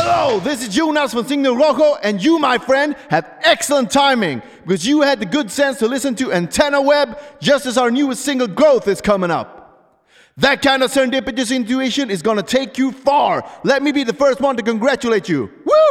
Hello, this is Jonas from Signal Rojo, and you, my friend, had excellent timing because you had the good sense to listen to Antenna Web just as our newest single, Growth, is coming up. That kind of serendipitous intuition is gonna take you far. Let me be the first one to congratulate you. Woo!